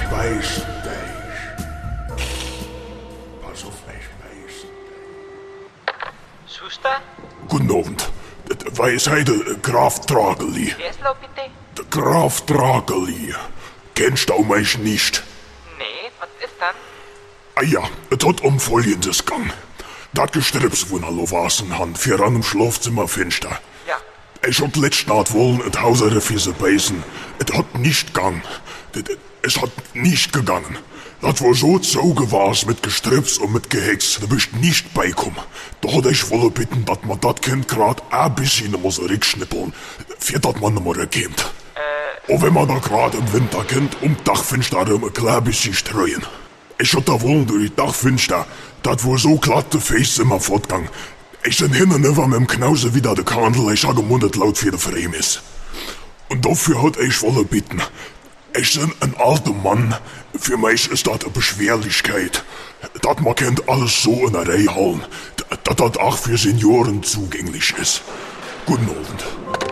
beißen dich. Pass auf, ich beißen dich. Schuster? Guten Abend. Weiß heute Graf Drageli. Wer ist lo bitte? Der Graf Drageli. Kennst du mich nicht? Nee, was ist dann? Ah ja, es hat Folgendes gegangen. Das Gestrips, wo er wasen han, für an im Schlafzimmer finster. Ja. Ich hab letzte Nacht wollen et Hausere Fiese beißen. Es hat nicht gegangen. Es hat nicht gegangen. Das war so zoge war's mit Gestrips und mit Gehex. Da bist nicht beikommen. Da hat ich wolle bitten, dass man dat Kind grad ein bisschen muss rückschnippeln, für dat man nimmer erkennt. Und wenn man da grad im Winter kennt, Dachfenster ein klein bisschen streuen. Ich hab da wollen durch die Dachfenster, dat war so glatt de Face immer fortgang. Ich bin hin und über mit dem Knause wieder de Kandel, ich habe gemundet laut für de Frame ist. Und dafür hat ich wolle bitten. Ich bin ein alter Mann. Für mich ist das eine Beschwerlichkeit. Dat man kennt alles so in der Reihe halten. Dat auch für Senioren zugänglich ist. Guten Abend.